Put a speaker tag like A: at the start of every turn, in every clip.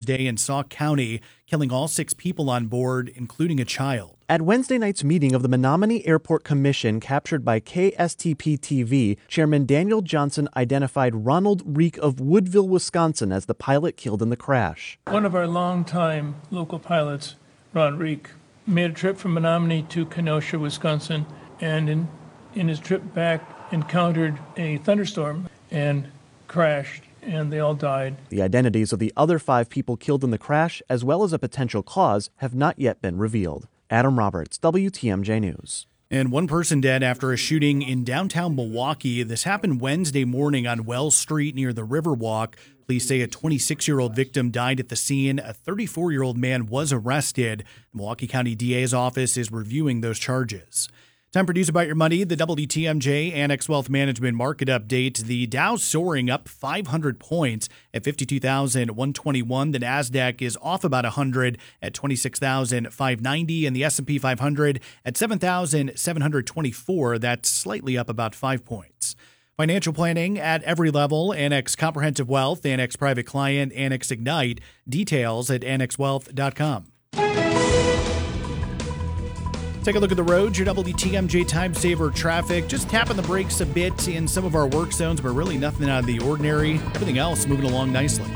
A: Thursday in Sauk County, killing all 6 people on board, including a child.
B: At Wednesday night's meeting of the Menominee Airport Commission captured by KSTP-TV, Chairman Daniel Johnson identified Ronald Reek of Woodville, Wisconsin as the pilot killed in the crash.
C: One of our longtime local pilots, Ron Reek, made a trip from Menominee to Kenosha, Wisconsin, and in his trip back encountered a thunderstorm and crashed, and they all died.
B: The identities of the other 5 people killed in the crash, as well as a potential cause, have not yet been revealed. Adam Roberts, WTMJ News.
A: And 1 person dead after a shooting in downtown Milwaukee. This happened Wednesday morning on Wells Street near the Riverwalk. Police say a 26-year-old victim died at the scene. A 34-year-old man was arrested. The Milwaukee County DA's office is reviewing those charges. Time for News About Your Money, the WTMJ Annex Wealth Management Market Update. The Dow soaring up 500 points at 52,121. The NASDAQ is off about 100 at 26,590. And the S&P 500 at 7,724. That's slightly up about 5 points. Financial planning at every level. Annex Comprehensive Wealth, Annex Private Client, Annex Ignite. Details at annexwealth.com. Take a look at the roads, your WTMJ Time Saver traffic. Just tapping the brakes a bit in some of our work zones, but really nothing out of the ordinary. Everything else moving along nicely.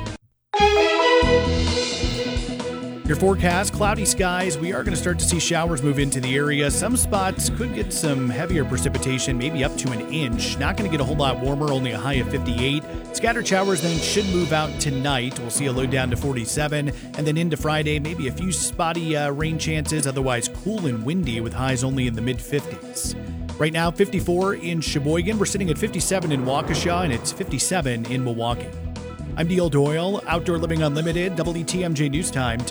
A: Your forecast, cloudy skies. We are going to start to see showers move into the area. Some spots could get some heavier precipitation, maybe up to an inch. Not going to get a whole lot warmer, only a high of 58. Scattered showers then should move out tonight. We'll see a low down to 47. And then into Friday, maybe a few spotty rain chances. Otherwise cool and windy with highs only in the mid-50s. Right now, 54 in Sheboygan. We're sitting at 57 in Waukesha, and it's 57 in Milwaukee. I'm Neil Doyle, Outdoor Living Unlimited, WTMJ News Time.